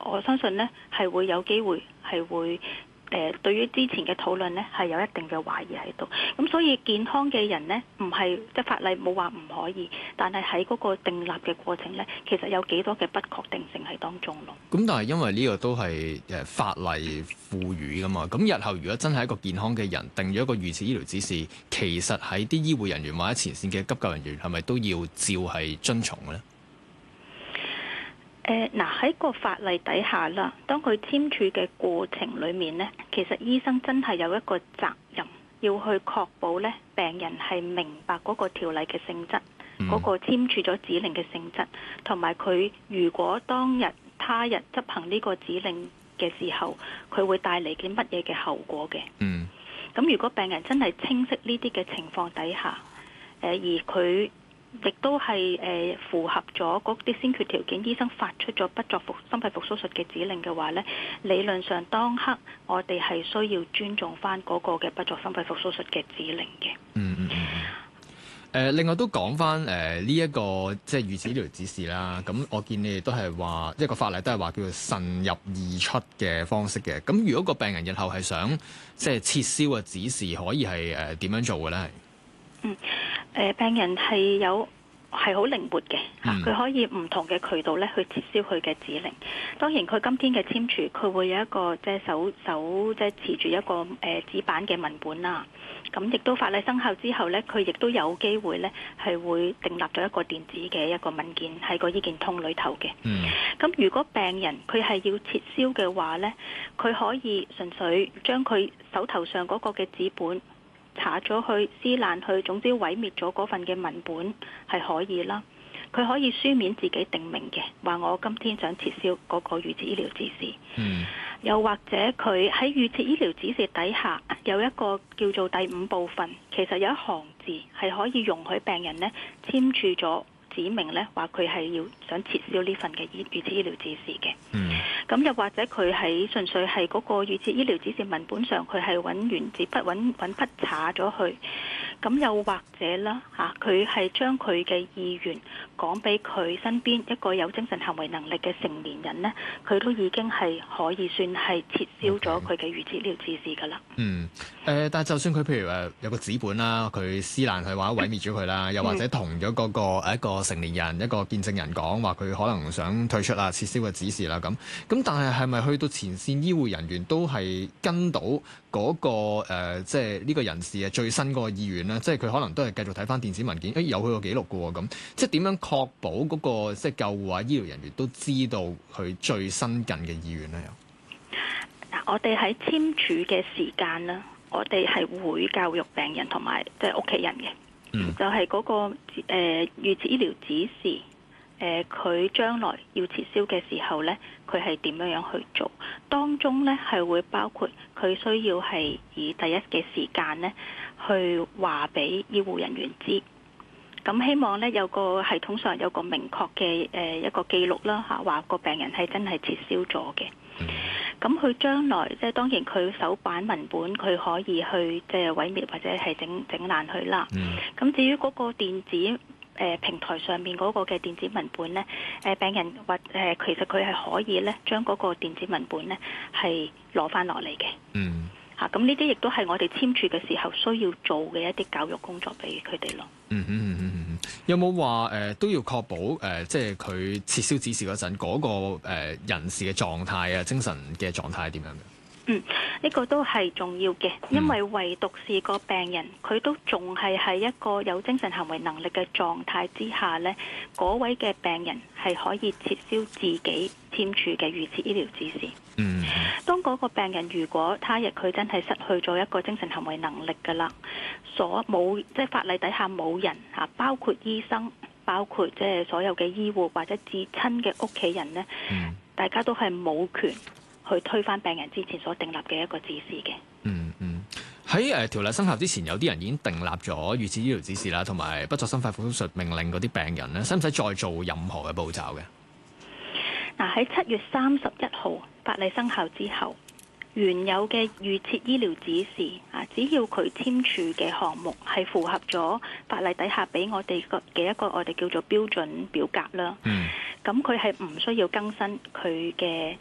我相信呢係會有機會係會對於之前嘅討論呢係有一定嘅懷疑喺度。咁所以健康嘅人呢，唔係即係法例冇話唔可以，但係喺嗰個訂立嘅過程呢，其實有幾多嘅不確定性喺當中咯。 咁但係因為呢個都係法例賦予噶嘛，咁日後如果真係一個健康嘅人定咗一個預設醫療指示，其實喺啲醫護人員或者前線嘅急救人員係咪都要照係遵從嘅呢？ 喺個法例底下啦，當佢簽署嘅過程裏面呢，其實醫生真係有一個責任要去確保呢病人係明白嗰個條例嘅性質，嗰個簽署咗指令嘅性質，同埋佢如果他日執行呢個指令嘅時候，佢會帶嚟啲乜嘢嘅後果嘅。咁如果病人真係清晰呢啲嘅情況底下，而佢亦都係符合咗嗰啲先決條件，醫生發出咗不作心肺復甦術嘅指令嘅話呢，理論上當刻我哋係需要尊重翻嗰個嘅不作心肺復甦術嘅指令嘅。 另外都講翻呢一個即係預設醫療指示啦。咁我見你哋都係話一個法例都係話叫做慎入易出嘅方式嘅。咁如果個病人日後係想即係撤銷嘅指示，可以係點樣做嘅咧？ 病人係好靈活嘅，佢可以唔同嘅渠道咧去撤銷佢嘅指令。當然佢今天嘅簽署，佢會有一個即係手即係持住一個紙版嘅文本啦。咁亦都法例生效之後咧，佢亦都有機會咧係會訂立咗一個電子嘅一個文件喺個醫健通裏頭嘅。咁如果病人佢係要撤銷嘅話咧，佢可以純粹將佢手頭上嗰個嘅紙本查咗去、撕爛去，總之毀滅咗嗰份嘅文本係可以啦。佢可以書面自己定明嘅，話我今天想撤銷嗰個預設醫療指示。又或者佢喺預設醫療指示底下有一個叫做第5部分，其實有一行字係可以容許病人呢簽署咗指明呢話佢係要想撤銷呢份嘅預設醫療指示嘅。咁又或者佢係純粹係嗰個預設醫療指示文本上，佢係揾原子筆揾筆查咗去。咁又或者啦佢係將佢嘅意願講俾佢身邊一個有精神行為能力嘅成年人呢，佢都已經係可以算係撤銷咗佢嘅預設醫療指示㗎啦。 但係就算佢譬如有個紙本啦，佢撕爛佢或者毀滅咗佢啦，又或者同咗嗰個一個成年人一個見證人講話，佢可能想退出啦、撤銷個指示啦咁，但係咪去到前線醫護人員都係跟到嗰個即係呢個人士嘅最新嗰個意願咧？即係佢可能都係繼續睇翻電子文件，有佢個記錄嘅喎咁，即係點樣確保嗰個即係救護啊醫療人員都知道佢最新近嘅意願咧？ 我哋喺簽署嘅時間啦，我哋係會教育病人同埋即係屋企人嘅，就係嗰個預設醫療指示，佢將來要撤銷嘅時候呢，佢係點樣去做？當中呢係會包括佢需要係以第一嘅時間呢去話俾醫護人員知。咁希望呢有個系統上有個明確嘅一個記錄啦嚇，話個病人係真係撤銷咗嘅。咁佢將來即係當然佢手版文本佢可以去即係毀滅或者係整爛佢啦。咁至於嗰個電子平台上面嗰個嘅電子文本呢，病人或其實佢係可以呢將嗰個電子文本呢係攞翻落嚟嘅。咁呢啲亦都係我哋簽署嘅時候需要做嘅一啲教育工作俾佢哋咯。 有冇話都要確保即係佢撤銷指示嗰陣嗰個人士嘅狀態啊，精神嘅狀態係點樣嘅？ 呢個都係重要嘅，因為唯獨是個病人佢都仲係喺一個有精神行為能力嘅狀態之下呢，嗰位嘅病人係可以撤銷自己簽署嘅預設醫療指示。當嗰個病人如果他日佢真係失去咗一個精神行為能力㗎啦，即係法例底下冇人包括醫生，包括即係所有嘅醫護或者至親嘅屋企人呢，大家都係冇權去推翻病人之前所訂立嘅一個指示嘅。 喺條例生效之前，有啲人已經訂立咗預設醫療指示啦，同埋不作心肺復甦術命令嗰啲病人咧，使唔使再做任何嘅步驟嘅？ 喺7月31號法例生效之後，原有嘅預設醫療指示只要佢簽署嘅項目係符合咗法例底下俾我哋嘅一個我哋叫做標準表格啦。咁佢係唔需要更新佢嘅